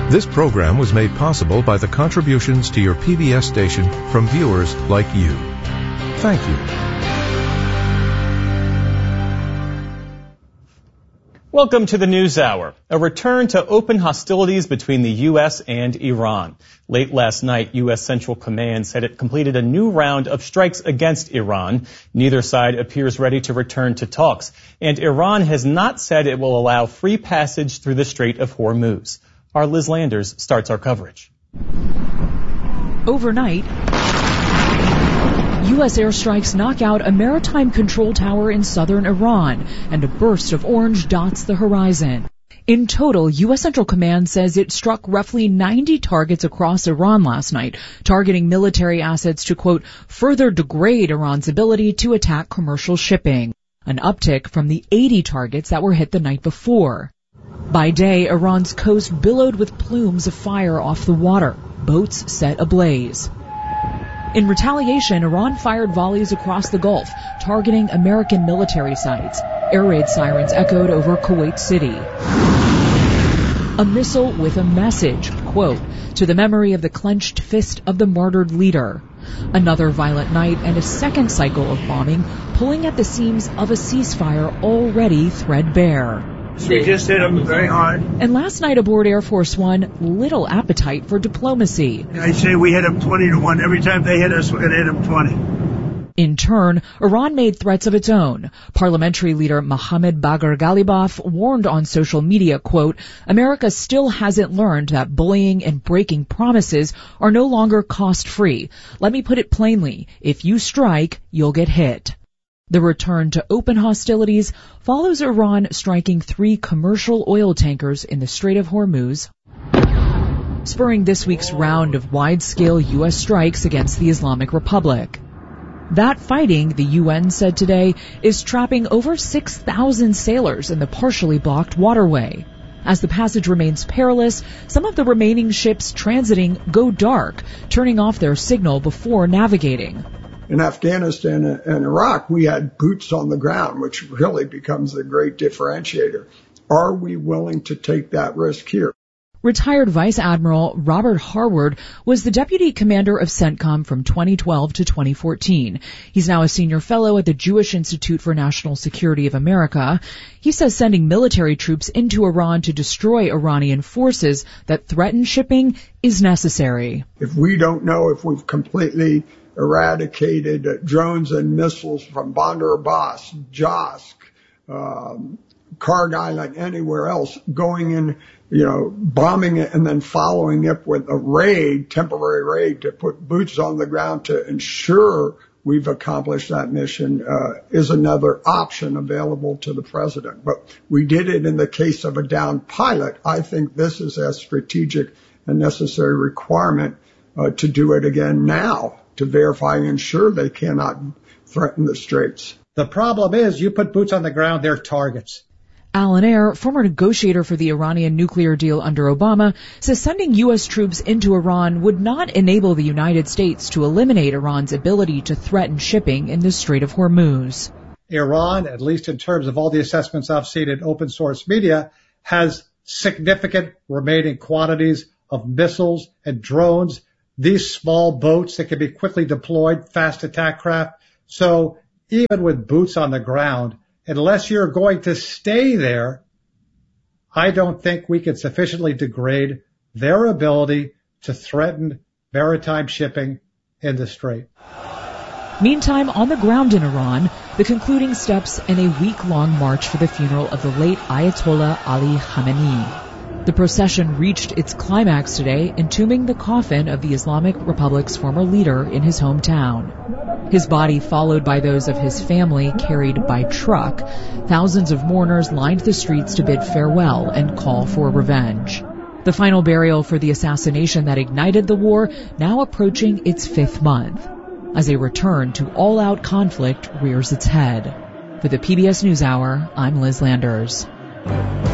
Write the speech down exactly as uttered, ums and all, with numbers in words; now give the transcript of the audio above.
This program was made possible by the contributions to your P B S station from viewers like you. Thank you. Welcome to the News Hour. A return to open hostilities between the U S and Iran. Late last night, U S Central Command said it completed a new round of strikes against Iran. Neither side appears ready to return to talks. And Iran has not said it will allow free passage through the Strait of Hormuz. Our Liz Landers starts our coverage. Overnight, U S airstrikes knock out a maritime control tower in southern Iran, and a burst of orange dots the horizon. In total, U S Central Command says it struck roughly ninety targets across Iran last night, targeting military assets to, quote, further degrade Iran's ability to attack commercial shipping, an uptick from the eighty targets that were hit the night before. By day, Iran's coast billowed with plumes of fire off the water, boats set ablaze. In retaliation, Iran fired volleys across the Gulf, targeting American military sites. Air raid sirens echoed over Kuwait City. A missile with a message, quote, to the memory of the clenched fist of the martyred leader. Another violent night and a second cycle of bombing, pulling at the seams of a ceasefire already threadbare. We just hit them very hard. And last night aboard Air Force One, little appetite for diplomacy. I say we hit them twenty to one. Every time they hit us, we're going to hit them twenty. In turn, Iran made threats of its own. Parliamentary leader Mohammad Bagher Ghalibaf warned on social media, quote, America still hasn't learned that bullying and breaking promises are no longer cost-free. Let me put it plainly, if you strike, you'll get hit. The return to open hostilities follows Iran striking three commercial oil tankers in the Strait of Hormuz, spurring this week's round of wide-scale U S strikes against the Islamic Republic. That fighting, the U N said today, is trapping over six thousand sailors in the partially blocked waterway. As the passage remains perilous, some of the remaining ships transiting go dark, turning off their signal before navigating. In Afghanistan and Iraq, we had boots on the ground, which really becomes the great differentiator. Are we willing to take that risk here? Retired Vice Admiral Robert Harward was the deputy commander of CENTCOM from twenty twelve to twenty fourteen. He's now a senior fellow at the Jewish Institute for National Security of America. He says sending military troops into Iran to destroy Iranian forces that threaten shipping is necessary. If we don't know if we've completely eradicated uh, drones and missiles from Bandar Abbas, Josk, um, Karg Island, anywhere else, going in, you know, bombing it and then following it with a raid, temporary raid to put boots on the ground to ensure we've accomplished that mission, uh, is another option available to the president. But we did it in the case of a downed pilot. I think this is a strategic and necessary requirement uh, to do it again now, to verify and ensure they cannot threaten the straits. The problem is you put boots on the ground, they're targets. Alan Ayer, former negotiator for the Iranian nuclear deal under Obama, says sending U S troops into Iran would not enable the United States to eliminate Iran's ability to threaten shipping in the Strait of Hormuz. Iran, at least in terms of all the assessments I've seen in open source media, has significant remaining quantities of missiles and drones, these small boats that can be quickly deployed, fast attack craft. So even with boots on the ground, unless you're going to stay there, I don't think we can sufficiently degrade their ability to threaten maritime shipping in the Strait. Meantime, on the ground in Iran, the concluding steps in a week-long march for the funeral of the late Ayatollah Ali Khamenei. The procession reached its climax today, entombing the coffin of the Islamic Republic's former leader in his hometown. His body, followed by those of his family, carried by truck. Thousands of mourners lined the streets to bid farewell and call for revenge. The final burial for the assassination that ignited the war now approaching its fifth month, as a return to all-out conflict rears its head. For the P B S NewsHour, I'm Liz Landers.